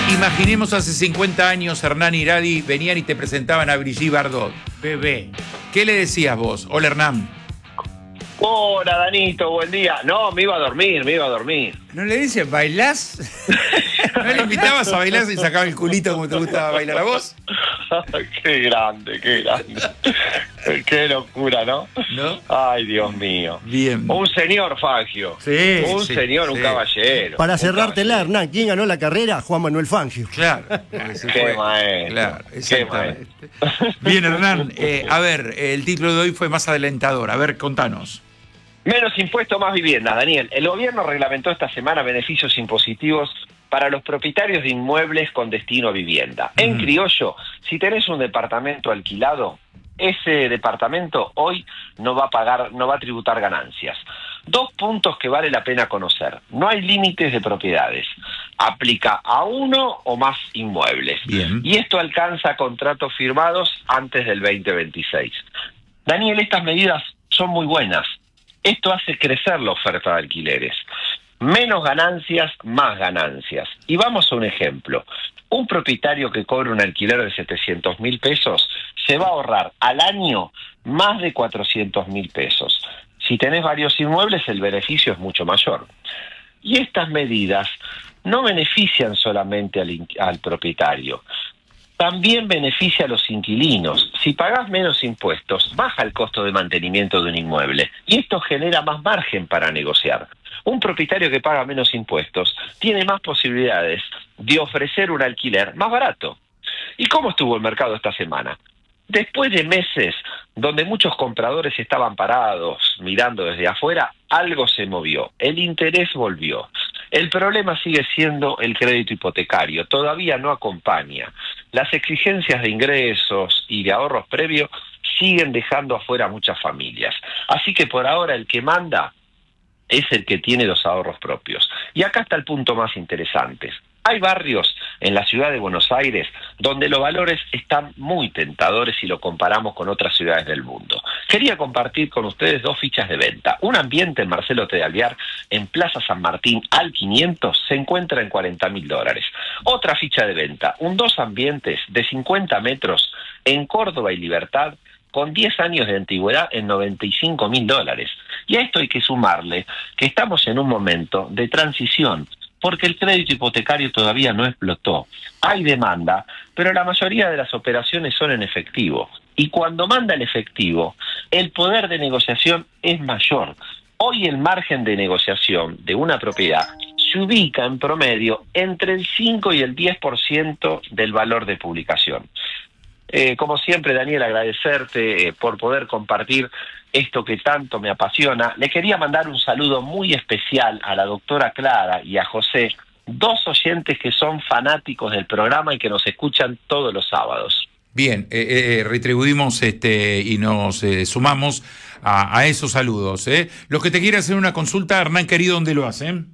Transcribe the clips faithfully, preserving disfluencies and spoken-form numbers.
Imaginemos hace cincuenta años, Hernán Iradi, venían y te presentaban a Brigitte Bardot. Bebé. ¿Qué le decías vos? Hola, Hernán. Hola, Danito, buen día. No, me iba a dormir, me iba a dormir. ¿No le dices, bailás? ¿No le invitabas a bailar y sacaba el culito como te gustaba bailar a vos? Qué grande, qué grande. Qué locura, ¿no? ¿No? Ay, Dios mío. Bien. Un señor, Fangio. Sí, Un sí, señor, sí. un caballero. Para un cerrártela, caballero. Hernán, ¿quién ganó la carrera? Juan Manuel Fangio. Claro. Qué maestro. Claro, Qué exactamente. maestro. Bien, Hernán. Eh, a ver, el título de hoy fue más adelantador. A ver, contanos. Menos impuestos, más viviendas, Daniel. El gobierno reglamentó esta semana beneficios impositivos para los propietarios de inmuebles con destino a vivienda. En Mm. criollo, si tenés un departamento alquilado, ese departamento hoy no va a pagar, no va a tributar ganancias. Dos puntos que vale la pena conocer. No hay límites de propiedades. Aplica a uno o más inmuebles. Bien. Y esto alcanza contratos firmados antes del veinte veintiséis. Daniel, estas medidas son muy buenas. Esto hace crecer la oferta de alquileres. Menos ganancias, más ganancias. Y vamos a un ejemplo. Un propietario que cobra un alquiler de setecientos mil pesos se va a ahorrar al año más de cuatrocientos mil pesos. Si tenés varios inmuebles, el beneficio es mucho mayor. Y estas medidas no benefician solamente al, in- al propietario, también beneficia a los inquilinos. Si pagás menos impuestos, baja el costo de mantenimiento de un inmueble y esto genera más margen para negociar. Un propietario que paga menos impuestos tiene más posibilidades de ofrecer un alquiler más barato. ¿Y cómo estuvo el mercado esta semana? Después de meses donde muchos compradores estaban parados mirando desde afuera, algo se movió, el interés volvió. El problema sigue siendo el crédito hipotecario, todavía no acompaña. Las exigencias de ingresos y de ahorros previos siguen dejando afuera a muchas familias. Así que por ahora el que manda es el que tiene los ahorros propios. Y acá está el punto más interesante. Hay barrios en la ciudad de Buenos Aires donde los valores están muy tentadores si lo comparamos con otras ciudades del mundo. Quería compartir con ustedes dos fichas de venta. Un ambiente en Marcelo T. de Alvear, en Plaza San Martín, al quinientos, se encuentra en cuarenta mil dólares. Otra ficha de venta, un dos ambientes de cincuenta metros en Córdoba y Libertad, con diez años de antigüedad en noventa y cinco mil dólares. Y a esto hay que sumarle que estamos en un momento de transición, porque el crédito hipotecario todavía no explotó. Hay demanda, pero la mayoría de las operaciones son en efectivo. Y cuando manda el efectivo, el poder de negociación es mayor. Hoy el margen de negociación de una propiedad se ubica en promedio entre el cinco y el diez por ciento del valor de publicación. Eh, como siempre, Daniel, agradecerte eh, por poder compartir esto que tanto me apasiona. Le quería mandar un saludo muy especial a la doctora Clara y a José, dos oyentes que son fanáticos del programa y que nos escuchan todos los sábados. Bien, eh, eh, retribuimos este, y nos eh, sumamos a, a esos saludos. ¿eh? Los que te quieren hacer una consulta, Hernán querido, ¿dónde lo hacen?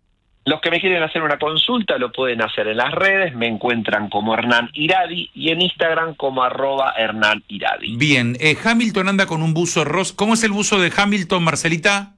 Los que me quieren hacer una consulta lo pueden hacer en las redes, me encuentran como Hernán Iradi y en Instagram como arroba Hernán Iradi. Bien, eh, Hamilton anda con un buzo rosa. ¿Cómo es el buzo de Hamilton, Marcelita?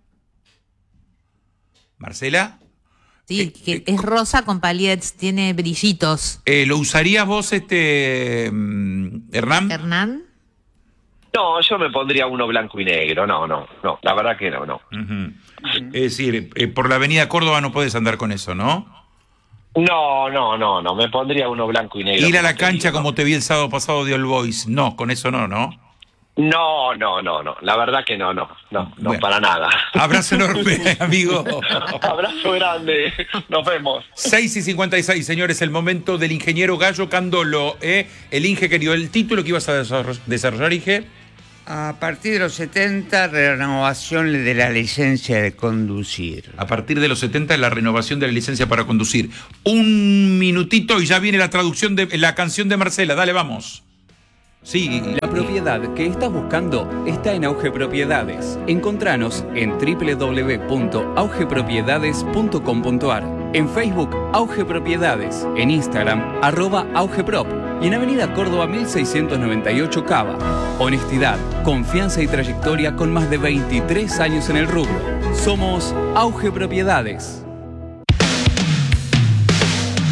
¿Marcela? Sí, Eh, que eh, es rosa con palets, tiene brillitos. Eh, ¿Lo usarías vos, este mm, Hernán? ¿Hernán? No, yo me pondría uno blanco y negro, no, no, no, la verdad que no, no. Uh-huh. Es decir, eh, por la avenida Córdoba no podés andar con eso, ¿no? No, no, no, no, me pondría uno blanco y negro. Ir a la como te cancha digo. como te vi el sábado pasado de All Boys, no, con eso no, ¿no? No, no, no, no, la verdad que no, no, no, no Bueno. para nada. Abrazo enorme, amigo. Abrazo grande, nos vemos. seis y cincuenta y seis, señores, el momento del ingeniero Gallo Candolo, ¿eh? El Inge querido, el título que ibas a desarroll- desarrollar, Inge. A partir de los setenta, renovación de la licencia de conducir. A partir de los setenta, la renovación de la licencia para conducir. Un minutito y ya viene la traducción de la canción de Marcela. Dale, vamos. Sí. La propiedad que estás buscando está en Auge Propiedades. Encontranos en doble u doble u doble u punto auge propiedades punto com punto ar, en Facebook Auge Propiedades, en Instagram arroba augeprop y en Avenida Córdoba mil seiscientos noventa y ocho Cava. Honestidad, confianza y trayectoria con más de veintitrés años en el rubro. Somos Auge Propiedades.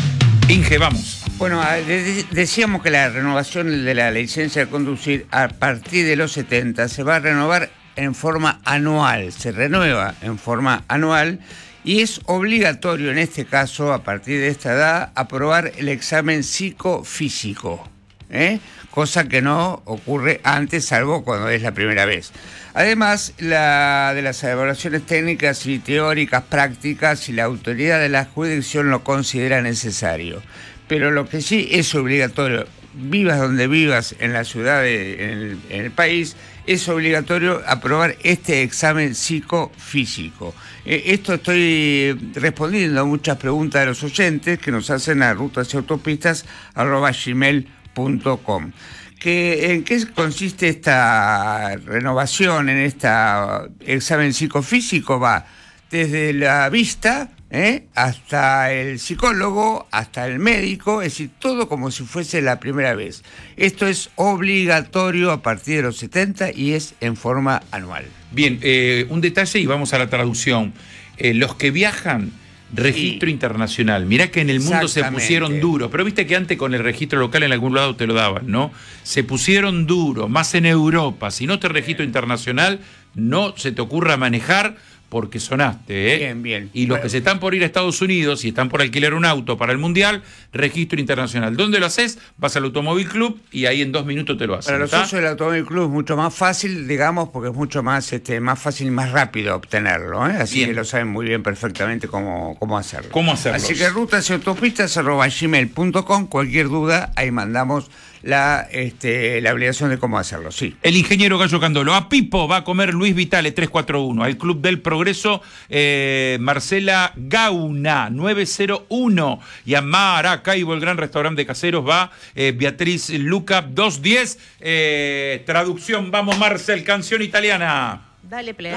Inge, vamos. Bueno, de- decíamos que la renovación de la licencia de conducir a partir de los setenta se va a renovar en forma anual, se renueva en forma anual y es obligatorio en este caso, a partir de esta edad, aprobar el examen psicofísico, ¿eh? Cosa que no ocurre antes, salvo cuando es la primera vez. Además, la de las evaluaciones técnicas y teóricas prácticas, y la autoridad de la jurisdicción lo considera necesario. Pero lo que sí es obligatorio, vivas donde vivas en la ciudad, de, en, el, en el país, es obligatorio aprobar este examen psicofísico. Eh, esto estoy respondiendo a muchas preguntas de los oyentes que nos hacen a rutas y autopistas arroba gmail punto com. Que, ¿en qué consiste esta renovación, en este examen psicofísico? Va desde la vista, ¿eh? hasta el psicólogo, hasta el médico, es decir, todo como si fuese la primera vez. Esto es obligatorio a partir de los setenta y es en forma anual. Bien, eh, un detalle y vamos a la traducción. Eh, los que viajan, registro Sí. internacional. Mirá que en el mundo se Exactamente. pusieron duros, pero viste que antes con el registro local en algún lado te lo daban, ¿no? Se pusieron duros, más en Europa. Si no te registro internacional, no se te ocurra manejar porque sonaste, ¿eh? Bien, bien. Y los Bueno. que se están por ir a Estados Unidos y están por alquilar un auto para el Mundial, registro internacional. ¿Dónde lo haces? Vas al Automóvil Club y ahí en dos minutos te lo hacen. Para los ¿está? socios del Automóvil Club es mucho más fácil, digamos, porque es mucho más este más fácil y más rápido obtenerlo, ¿eh? Así Bien. que lo saben muy bien perfectamente cómo, cómo hacerlo. ¿Cómo hacerlo? Así que rutas y autopistas arroba gmail punto com, cualquier duda, ahí mandamos la, este, la obligación de cómo hacerlo, sí. El ingeniero Gallo Candolo. A Pipo va a comer Luis Vitale tres cuatro uno. Al Club del Progreso, eh, Marcela Gauna nueve cero uno. Y a Maracaibo, el gran restaurante de caseros, va eh, Beatriz Luca dos diez. Eh, traducción, vamos Marcel, canción italiana. Dale play.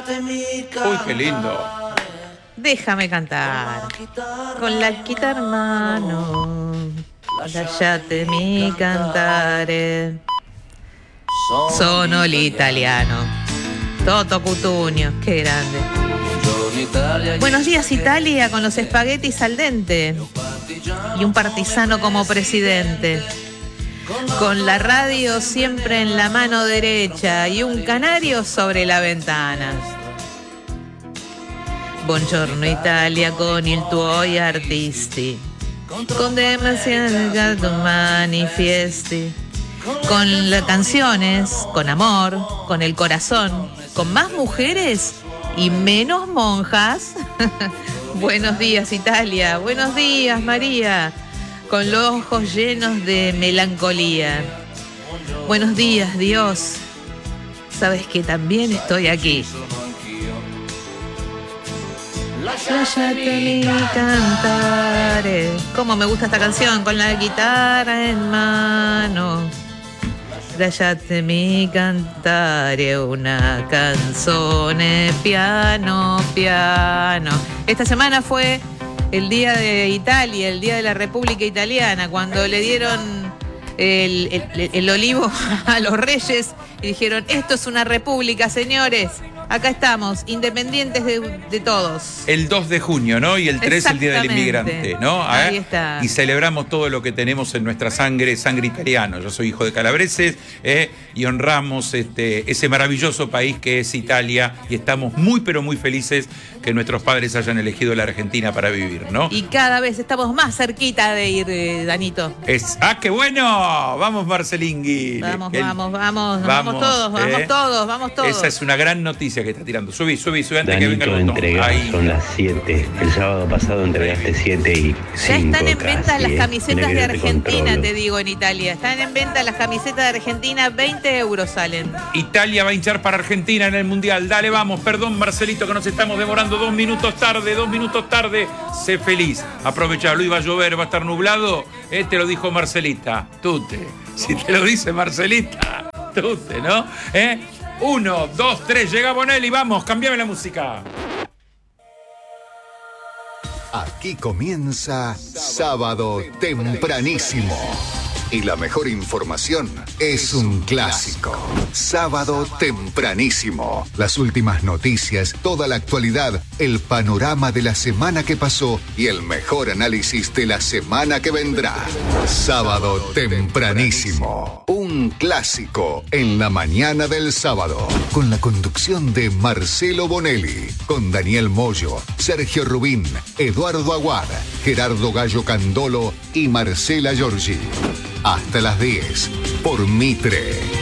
Uy, qué lindo. Déjame cantar. Con la guitarra en mano. Lasciatemi cantare. Sono l'italiano. Toto Cutugno, qué grande. Buenos días Italia, con los espaguetis al dente y un partisano como presidente. Con la radio siempre en la mano derecha y un canario sobre la ventana. Buongiorno Italia con il tuoi artisti. Con demasiadas manifiesti. Con las canciones, con amor, con el corazón, con más mujeres y menos monjas. Buenos días Italia, buenos días María, con los ojos llenos de melancolía. Buenos días Dios, sabes que también estoy aquí. Lasciatemi cantare. Cómo me gusta esta canción, con la guitarra en mano. Lasciatemi cantare una canzone piano piano. Esta semana fue el día de Italia, el día de la República Italiana, cuando le dieron el, el, el olivo a los reyes y dijeron, esto es una república, señores. Acá estamos, independientes de, de todos. El dos de junio, ¿no? Y el tres, el Día del Exactamente. Inmigrante, ¿no? Ahí ¿Eh? está. Y celebramos todo lo que tenemos en nuestra sangre, sangre italiana. Yo soy hijo de calabreses, ¿eh? Y honramos este, ese maravilloso país que es Italia. Y estamos muy, pero muy felices que nuestros padres hayan elegido la Argentina para vivir, ¿no? Y cada vez estamos más cerquita de ir, eh, Danito. Es, ¡ah, qué bueno! Vamos, Marcelingui. Vamos, El- vamos, vamos, nos vamos, vamos todos, ¿eh? vamos todos, vamos todos. Esa es una gran noticia que está tirando. Subí, subí, subí antes que venga Danito, el botón. entrega, Ahí. son las siete. El sábado pasado entregaste siete y Ya cinco están en venta casi, las ¿eh? camisetas Mira que de yo te Argentina, controlo. te digo, en Italia. Están en venta las camisetas de Argentina, veinte euros salen. Italia va a hinchar para Argentina en el Mundial. Dale, vamos. Perdón, Marcelito, que nos estamos demorando dos minutos tarde, dos minutos tarde. Sé feliz. Aprovecha, Luis, va a llover, va a estar nublado. Eh, te lo dijo Marcelita. Tute. Si te lo dice Marcelita, tute, ¿no? ¿Eh? Uno, dos, tres, llega Bonelli, vamos, cambiame la música. Aquí comienza Sábado Tempranísimo. Y la mejor información es un clásico. Sábado tempranísimo. Las últimas noticias, toda la actualidad, el panorama de la semana que pasó y el mejor análisis de la semana que vendrá. Sábado tempranísimo. Un clásico en la mañana del sábado. Con la conducción de Marcelo Bonelli. Con Daniel Moyo, Sergio Rubín, Eduardo Aguad, Gerardo Gallo Candolo y Marcela Giorgi. Hasta las diez por Mitre.